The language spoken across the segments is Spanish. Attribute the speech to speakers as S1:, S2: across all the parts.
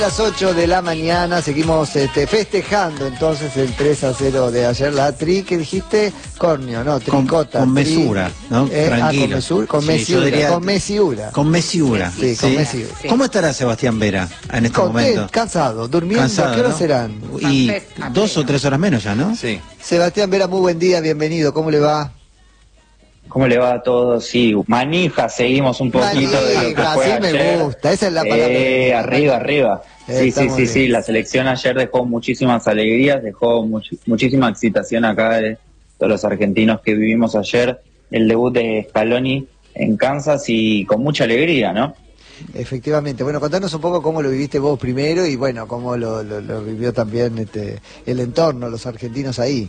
S1: Las 8 de la mañana seguimos festejando entonces el 3-0 de ayer, la tri que dijiste, Cornio, ¿no? Tricota.
S2: Con mesura, ¿no? Tranquilo.
S1: Con mesura.
S2: Con mesura.
S1: Sí, con mesura.
S2: ¿Cómo estará Sebastián Vera en este momento?
S1: Cansado, durmiendo.
S2: Cansado,
S1: ¿Qué hora
S2: ¿no?
S1: serán?
S2: Y 2 o 3 horas menos ya, ¿no?
S3: Sí.
S1: Sebastián Vera, muy buen día, bienvenido, ¿cómo le va?
S3: ¿Cómo le va a todos? Sí, manija, seguimos un poquito de lo que fue
S1: así
S3: ayer.
S1: me gusta, esa es la palabra.
S3: Arriba. Sí, la selección ayer dejó muchísimas alegrías, dejó muchísima excitación acá de todos los argentinos que vivimos ayer, el debut de Scaloni en Kansas y con mucha alegría, ¿no?
S1: Efectivamente. Bueno, contanos un poco cómo lo viviste vos primero y bueno, cómo lo vivió también el entorno, los argentinos ahí.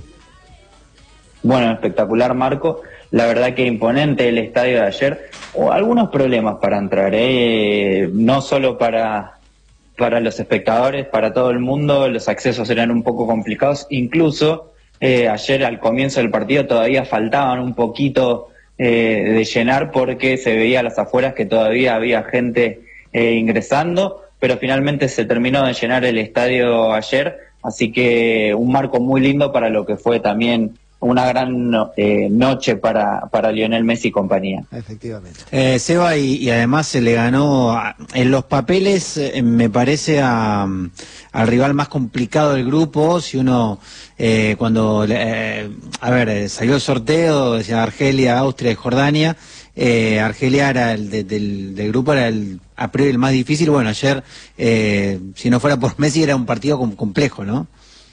S3: Bueno, espectacular, Marco. La verdad que imponente el estadio de ayer. Algunos problemas para entrar, no solo para los espectadores, para todo el mundo. Los accesos eran un poco complicados. Incluso ayer al comienzo del partido todavía faltaban un poquito de llenar porque se veía a las afueras que todavía había gente ingresando, pero finalmente se terminó de llenar el estadio ayer. Así que un marco muy lindo para lo que fue también una gran noche para Lionel Messi y compañía.
S1: Efectivamente.
S2: Seba, y además se le ganó en los papeles, me parece, al rival más complicado del grupo. Si uno, cuando, salió el sorteo, decía Argelia, Austria y Jordania, Argelia era del grupo, era a priori el más difícil. Bueno, ayer, si no fuera por Messi, era un partido complejo, ¿no?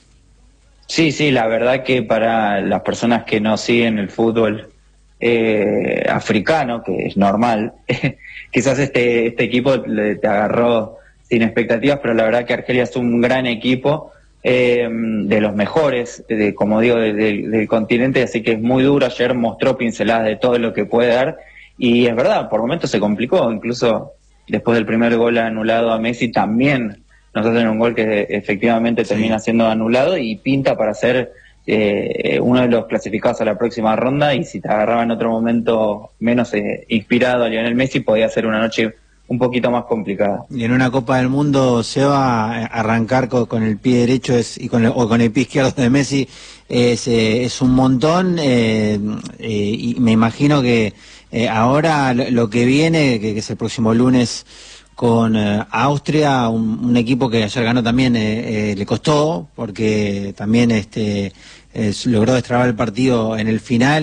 S3: Sí, la verdad que para las personas que no siguen el fútbol africano, que es normal, quizás este equipo te agarró sin expectativas, pero la verdad que Argelia es un gran equipo, de los mejores, como digo, del continente, así que es muy duro. Ayer mostró pinceladas de todo lo que puede dar, y es verdad, por momentos se complicó, incluso después del primer gol anulado a Messi también nos hacen un gol que efectivamente termina siendo anulado y pinta para ser uno de los clasificados a la próxima ronda. Y si te agarraba en otro momento menos inspirado a Lionel Messi, podía ser una noche un poquito más complicada.
S2: Y en una Copa del Mundo se va a arrancar con el pie derecho o con el pie izquierdo de Messi es un montón, y me imagino que ahora lo que viene, que es el próximo lunes con Austria, un equipo que ayer ganó también, le costó, porque también logró destrabar el partido en el final.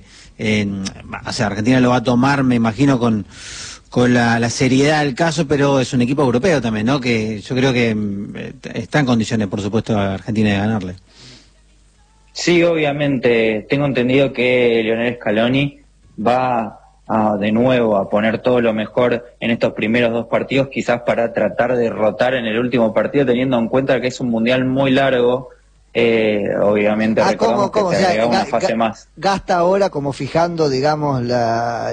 S2: O sea, Argentina lo va a tomar, me imagino, con la seriedad del caso, pero es un equipo europeo también, ¿no? Que yo creo que está en condiciones, por supuesto, a Argentina de ganarle.
S3: Sí, obviamente. Tengo entendido que Lionel Scaloni va de nuevo a poner todo lo mejor en estos primeros 2 partidos, quizás para tratar de rotar en el último partido, teniendo en cuenta que es un mundial muy largo. Obviamente recordamos que se agrega una fase más.
S1: Gasta ahora como fijando, digamos, la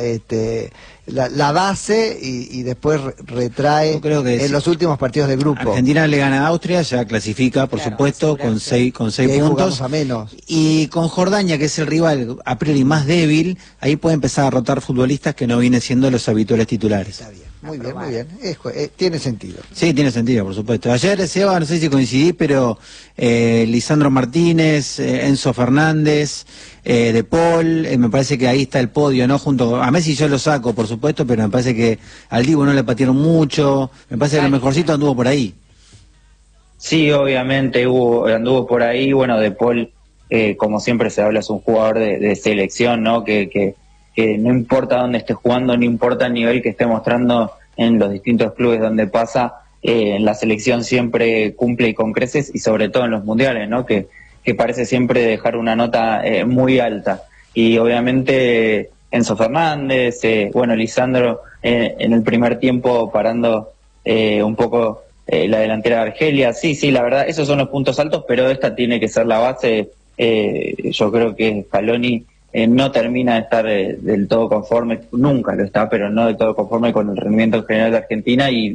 S1: base y después retrae en los últimos partidos del grupo.
S2: Argentina le gana a Austria, ya clasifica, por supuesto, con 6 puntos.
S1: A menos.
S2: Y con Jordania, que es el rival a priori más débil, ahí puede empezar a rotar futbolistas que no vienen siendo los habituales titulares.
S1: Está bien. Muy bien. Tiene sentido.
S2: Sí, tiene sentido, por supuesto. Ayer, Seba, no sé si coincidí, pero Lisandro Martínez, Enzo Fernández, De Paul, me parece que ahí está el podio, ¿no? Junto a Messi yo lo saco, por supuesto, pero me parece que al Dibu no le patearon mucho, me parece que lo mejorcito anduvo por ahí.
S3: Sí, obviamente anduvo por ahí. Bueno, De Paul, como siempre se habla, es un jugador de selección, ¿no? Que no importa dónde esté jugando, no importa el nivel que esté mostrando en los distintos clubes donde pasa, en la selección siempre cumple y con creces, y sobre todo en los mundiales, ¿no? Que parece siempre dejar una nota muy alta. Y obviamente Enzo Fernández, Lisandro en el primer tiempo parando un poco la delantera de Argelia. Sí, la verdad, esos son los puntos altos, pero esta tiene que ser la base. Yo creo que Scaloni no termina de estar del todo conforme, nunca lo está, pero no del todo conforme con el rendimiento general de Argentina, y